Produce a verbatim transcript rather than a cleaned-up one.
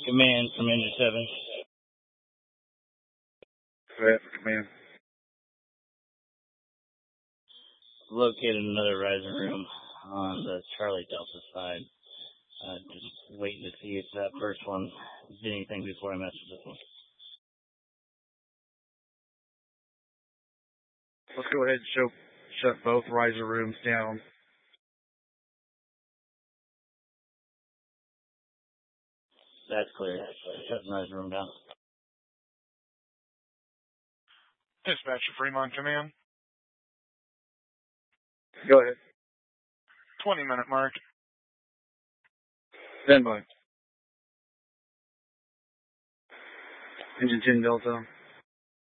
Command from Engine seven. Go ahead for command. Located another rising room on the Charlie Delta side. Uh, just waiting to see if that first one did anything before I mess with this one. Let's go ahead and show, shut both riser rooms down. That's clear. Shut the rising room down. Dispatcher Fremont Command. Go ahead. twenty minute mark. Stand by. Engine ten Delta.